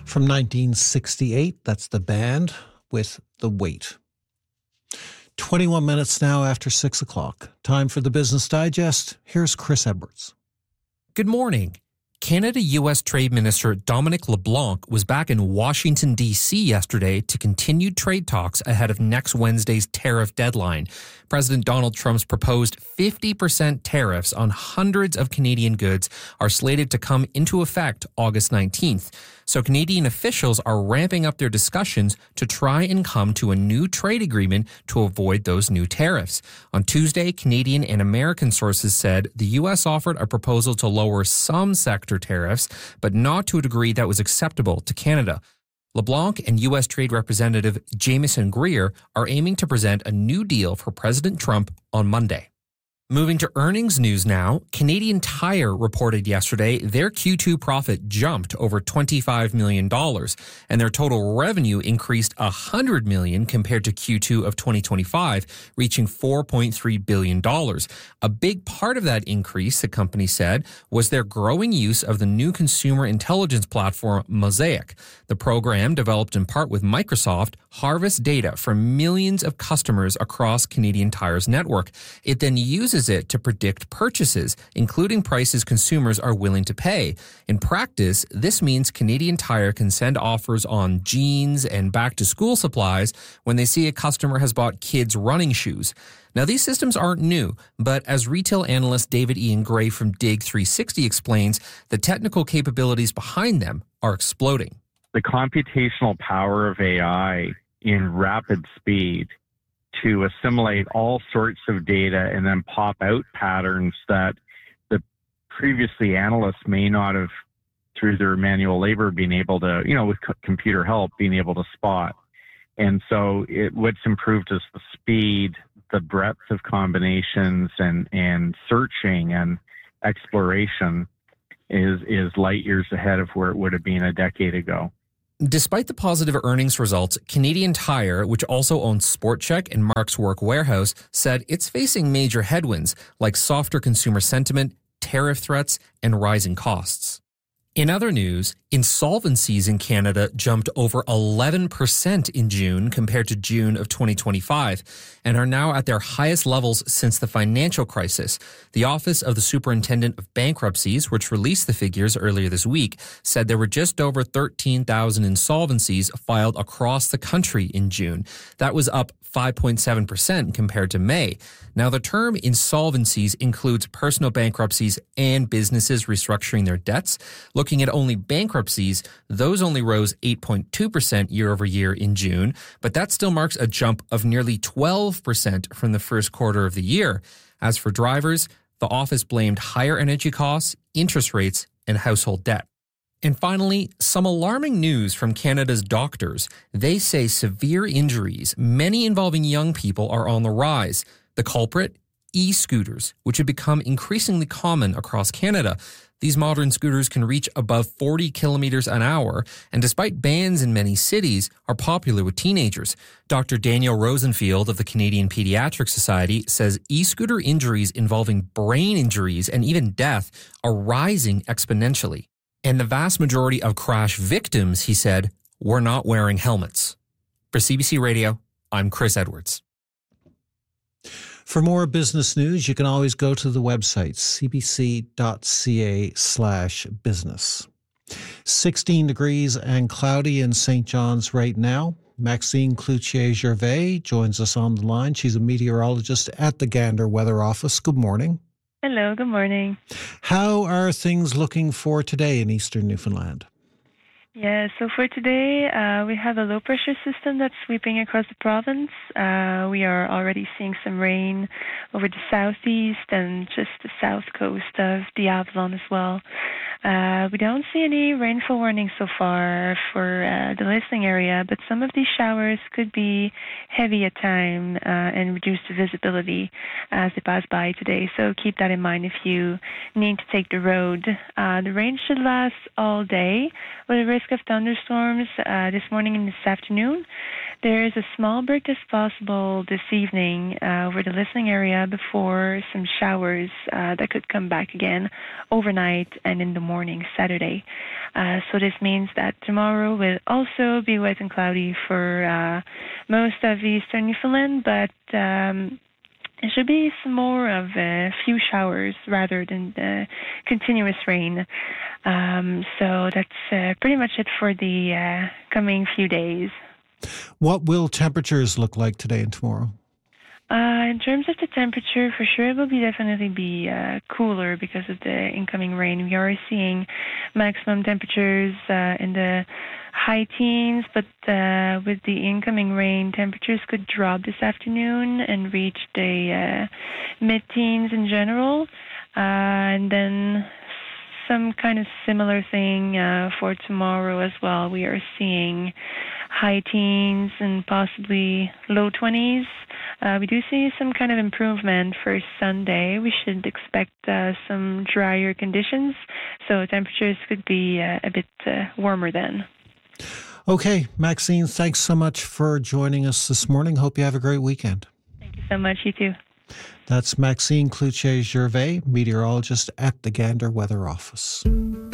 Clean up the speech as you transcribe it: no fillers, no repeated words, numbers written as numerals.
From 1968, that's the band with The Weight. 21 minutes now after 6 o'clock. Time for the Business Digest. Here's Chris Edwards. Good morning. Canada-U.S. Trade Minister Dominic LeBlanc was back in Washington, D.C. yesterday to continue trade talks ahead of next Wednesday's tariff deadline. President Donald Trump's proposed 50% tariffs on hundreds of Canadian goods are slated to come into effect August 19th. So Canadian officials are ramping up their discussions to try and come to a new trade agreement to avoid those new tariffs. On Tuesday, Canadian and American sources said the U.S. offered a proposal to lower some sector tariffs, but not to a degree that was acceptable to Canada. LeBlanc and U.S. Trade Representative Jamieson Greer are aiming to present a new deal for President Trump on Monday. Moving to earnings news now, Canadian Tire reported yesterday their Q2 profit jumped over $25 million, and their total revenue increased $100 million compared to Q2 of 2025, reaching $4.3 billion. A big part of that increase, the company said, was their growing use of the new consumer intelligence platform Mosaic. The program, developed in part with Microsoft, harvests data from millions of customers across Canadian Tire's network. It then uses it to predict purchases, including prices consumers are willing to pay. In practice, this means Canadian Tire can send offers on jeans and back-to-school supplies when they see a customer has bought kids' running shoes. Now, these systems aren't new, but as retail analyst David Ian Gray from Dig 360 explains, the technical capabilities behind them are exploding. The computational power of AI in rapid speed to assimilate all sorts of data and then pop out patterns that the previously analysts may not have, through their manual labor, been able to, with computer help, being able to spot. And so what's improved is the speed, the breadth of combinations and searching and exploration is light years ahead of where it would have been a decade ago. Despite the positive earnings results, Canadian Tire, which also owns SportCheck and Mark's Work Wearhouse, said it's facing major headwinds like softer consumer sentiment, tariff threats, and rising costs. In other news, insolvencies in Canada jumped over 11% in June compared to June of 2025 and are now at their highest levels since the financial crisis. The Office of the Superintendent of Bankruptcies, which released the figures earlier this week, said there were just over 13,000 insolvencies filed across the country in June. That was up 5.7% compared to May. Now, the term insolvencies includes personal bankruptcies and businesses restructuring their debts. Looking at only bankruptcies, those only rose 8.2% year over year in June, but that still marks a jump of nearly 12% from the first quarter of the year. As for drivers, the office blamed higher energy costs, interest rates, and household debt. And finally, some alarming news from Canada's doctors. They say severe injuries, many involving young people, are on the rise. The culprit? E-scooters, which have become increasingly common across Canada. These modern scooters can reach above 40 kilometers an hour, and despite bans in many cities, are popular with teenagers. Dr. Daniel Rosenfield of the Canadian Pediatric Society says e-scooter injuries involving brain injuries and even death are rising exponentially. And the vast majority of crash victims, he said, were not wearing helmets. For CBC Radio, I'm Chris Edwards. For more business news, you can always go to the website, cbc.ca/business. 16 degrees and cloudy in St. John's right now. Maxine Cloutier-Gervais joins us on the line. She's a meteorologist at the Gander Weather Office. Good morning. Hello, good morning. How are things looking for today in eastern Newfoundland? Yeah, so for today, we have a low-pressure system that's sweeping across the province. We are already seeing some rain over the southeast and just the south coast of the Avalon as well. We don't see any rainfall warnings so far for the listening area, but some of these showers could be heavy at time and reduce the visibility as they pass by today. So keep that in mind if you need to take the road. The rain should last all day with a risk risk of thunderstorms this morning and this afternoon. There is a small break that's possible this evening over the listening area before some showers that could come back again overnight and in the morning Saturday. So this means that tomorrow will also be wet and cloudy for most of eastern Newfoundland, but it should be some more of a few showers rather than continuous rain. So that's pretty much it for the coming few days. What will temperatures look like today and tomorrow? In terms of the temperature, for sure it will definitely be cooler because of the incoming rain. We are seeing maximum temperatures in the high teens, but with the incoming rain, temperatures could drop this afternoon and reach the mid-teens in general. And then some kind of similar thing for tomorrow as well. We are seeing high teens and possibly low 20s. We do see some kind of improvement for Sunday. We should expect some drier conditions, so temperatures could be a bit warmer then. Okay, Maxine, thanks so much for joining us this morning. Hope you have a great weekend. Thank you so much. You too. That's Maxine Cloutier-Gervais, meteorologist at the Gander Weather Office.